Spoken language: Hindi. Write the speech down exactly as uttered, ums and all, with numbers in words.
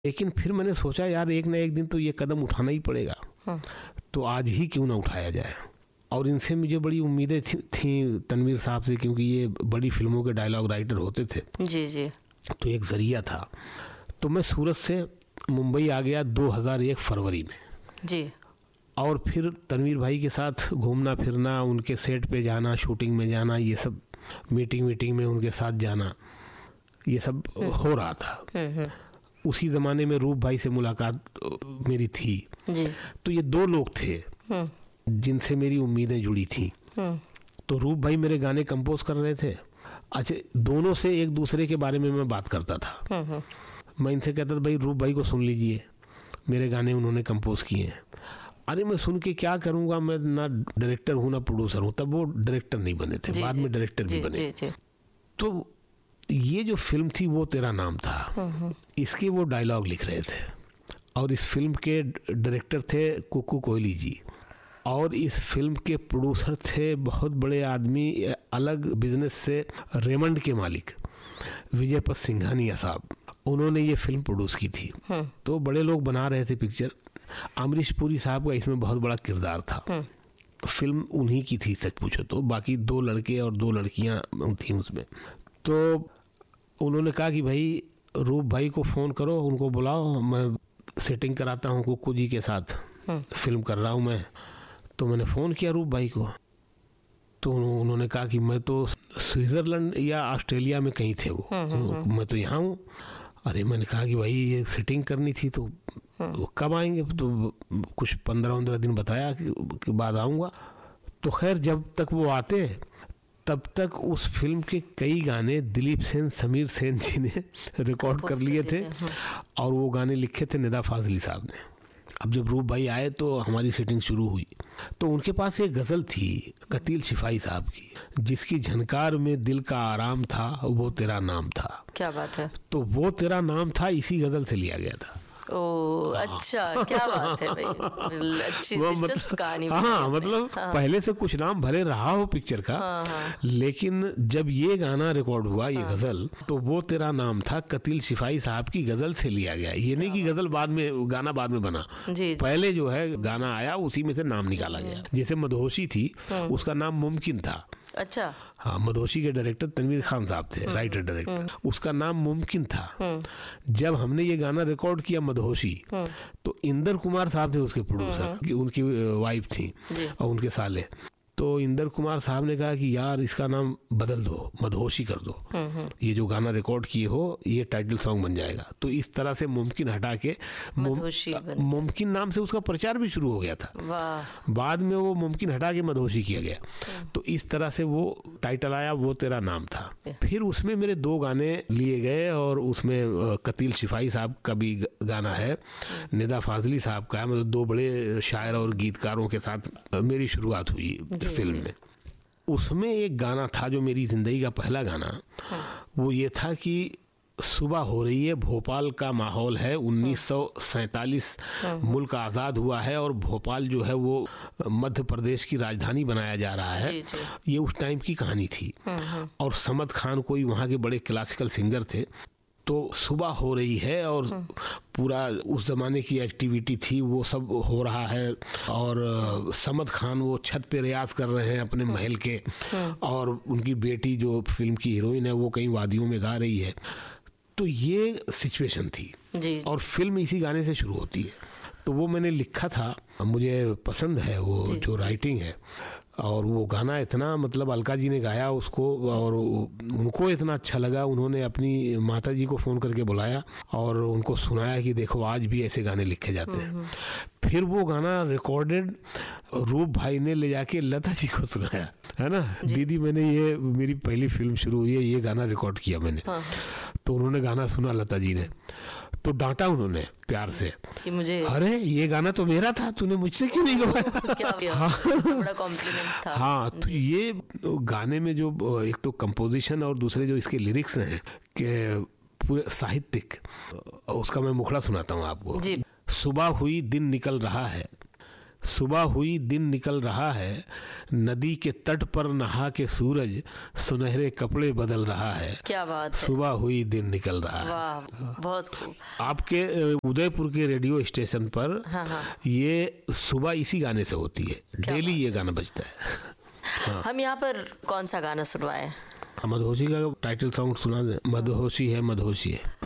लेकिन फिर मैंने सोचा यार एक ना एक दिन तो ये कदम उठाना ही पड़ेगा। हाँ। तो आज ही क्यों ना उठाया जाए। और इनसे मुझे बड़ी उम्मीदें थी, थी तनवीर साहब से, क्योंकि ये बड़ी फिल्मों के डायलॉग राइटर होते थे। जी जी। तो एक जरिया था। तो मैं सूरत से मुंबई आ गया दो हज़ार एक फरवरी में जी। और फिर तनवीर भाई के साथ घूमना फिरना, उनके सेट पे जाना, शूटिंग में जाना, ये सब मीटिंग मीटिंग में उनके साथ जाना, ये सब हो रहा था। उसी ज़माने में रूप भाई से मुलाकात मेरी थी जी। तो ये दो लोग थे जिनसे मेरी उम्मीदें जुड़ी थी। तो रूप भाई मेरे गाने कंपोज कर रहे थे। अच्छा, दोनों से एक दूसरे के बारे में मैं बात करता था। मैं इनसे कहता था भाई रूप भाई को सुन लीजिए, मेरे गाने उन्होंने कंपोज किए हैं। अरे मैं सुन के क्या करूँगा, मैं ना डायरेक्टर हूँ ना प्रोड्यूसर हूँ। तब वो डायरेक्टर नहीं बने थे, बाद में डायरेक्टर भी बने। जी, जी। तो ये जो फिल्म थी वो तेरा नाम था, इसके वो डायलॉग लिख रहे थे। और इस फिल्म के डायरेक्टर थे कुकू कोहली जी, और इस फिल्म के प्रोड्यूसर थे बहुत बड़े आदमी, अलग बिजनेस से रेमंड के मालिक विजयपत सिंघानिया साहब। उन्होंने ये फिल्म प्रोड्यूस की थी। तो बड़े लोग बना रहे थे पिक्चर। अमरीश पुरी साहब का इसमें बहुत बड़ा किरदार था। फिल्म उन्हीं की थी सच पूछो तो, बाकी दो लड़के और दो लड़कियां थी उसमें। तो उन्होंने कहा कि भाई रूप भाई को फ़ोन करो, उनको बुलाओ, मैं सेटिंग कराता हूँ कुकू जी के साथ, फिल्म कर रहा हूँ मैं। तो मैंने फ़ोन किया रूप भाई को, तो उन्होंने कहा कि मैं तो स्विट्ज़रलैंड या ऑस्ट्रेलिया में कहीं थे वो, मैं तो यहाँ हूँ। अरे मैंने कहा कि भाई ये सेटिंग करनी थी तो वो कब आएंगे। तो कुछ पंद्रह पंद्रह दिन बताया कि बाद आऊँगा। तो खैर जब तक वो आते तब तक उस फिल्म के कई गाने दिलीप सेन, समीर सेन जी ने रिकॉर्ड कर लिए थे, और वो गाने लिखे थे निदा फाजली साहब ने। अब जब रूप भाई आए तो हमारी सेटिंग शुरू हुई। तो उनके पास एक गज़ल थी कतील शिफाई साहब की, जिसकी झनकार में दिल का आराम था, वो तेरा नाम था। क्या बात है। तो वो तेरा नाम था इसी गज़ल से लिया गया था। ओ अच्छा, क्या बात है भाई, अच्छी दिलचस्प कहानी। हाँ मतलब हाँ। पहले से कुछ नाम भले रहा हो पिक्चर का, हाँ, हाँ। लेकिन जब ये गाना रिकॉर्ड हुआ, ये हाँ। गजल, तो वो तेरा नाम था कतील शिफाई साहब की गजल से लिया गया। ये नहीं कि गजल बाद में, गाना बाद में बना, जी, पहले जो है गाना आया उसी में से नाम निकाला गया। जैसे मदहोशी थी, उसका नाम मुमकिन था। अच्छा। हाँ, मदहोशी के डायरेक्टर तनवीर खान साहब थे, राइटर डायरेक्टर। उसका नाम मुमकिन था। जब हमने ये गाना रिकॉर्ड किया मदहोशी, तो इंदर कुमार साहब थे उसके प्रोड्यूसर, उनकी वाइफ थी और उनके साले। तो इंदर कुमार साहब ने कहा कि यार इसका नाम बदल दो, मदहोशी कर दो, ये जो गाना रिकॉर्ड किए हो ये टाइटल सॉन्ग बन जाएगा। तो इस तरह से मुमकिन हटा के मुमकिन नाम से उसका प्रचार भी शुरू हो गया था। वाह। बाद में वो मुमकिन हटा के मदहोशी किया गया। तो इस तरह से वो टाइटल आया, वो तेरा नाम था। फिर उसमें मेरे दो गाने लिए गए, और उसमें कतील शिफाई साहब का भी गाना है, निदा फाजली साहब का है। मतलब दो बड़े शायर और गीतकारों के साथ मेरी शुरुआत हुई फिल्म में। उसमें एक गाना था जो मेरी जिंदगी का पहला गाना, वो ये था कि सुबह हो रही है, भोपाल का माहौल है, उन्नीस सौ सैंतालीस मुल्क आज़ाद हुआ है, और भोपाल जो है वो मध्य प्रदेश की राजधानी बनाया जा रहा है। ये उस टाइम की कहानी थी। और समद खान कोई वहाँ के बड़े क्लासिकल सिंगर थे। तो सुबह हो रही है और पूरा उस ज़माने की एक्टिविटी थी, वो सब हो रहा है। और समद खान वो छत पे रियाज कर रहे हैं अपने महल के, और उनकी बेटी जो फिल्म की हीरोइन है वो कहीं वादियों में गा रही है। तो ये सिचुएशन थी जी। और फिल्म इसी गाने से शुरू होती है। तो वो मैंने लिखा था, मुझे पसंद है वो जी, जो राइटिंग है। और वो गाना इतना, मतलब अलका जी ने गाया उसको, और उनको इतना अच्छा लगा, उन्होंने अपनी माता जी को फ़ोन करके बुलाया और उनको सुनाया कि देखो आज भी ऐसे गाने लिखे जाते हैं। फिर वो गाना रिकॉर्डेड रूप भाई ने ले जाके लता जी को सुनाया, है ना, दीदी मैंने ये, मेरी पहली फिल्म शुरू हुई है, ये गाना रिकॉर्ड किया मैंने। हाँ। तो उन्होंने गाना सुना लता जी ने, तो डांटा उन्होंने प्यार से कि मुझे, अरे ये गाना तो मेरा था, तूने मुझसे क्यों नहीं गवाया। क्या हाँ। बड़ा कॉम्प्लीमेंट था। हाँ, तो ये गाने में जो एक तो कंपोजिशन और दूसरे जो इसके लिरिक्स हैं कि पूरे साहित्यिक, उसका मैं मुखड़ा सुनाता हूँ आपको जी। सुबह हुई दिन निकल रहा है, सुबह हुई दिन निकल रहा है, नदी के तट पर नहा के सूरज सुनहरे कपड़े बदल रहा है। क्या बात है। सुबह हुई दिन निकल रहा है। वाह, बहुत खूब। आपके उदयपुर के रेडियो स्टेशन पर हाँ हाँ। ये सुबह इसी गाने से होती है, डेली ये गाना बजता है। हाँ। हम यहाँ पर कौन सा गाना सुनवाएं? मदहोशी का टाइटल सॉन्ग सुना दे। मदहोशी है मदहोशी है।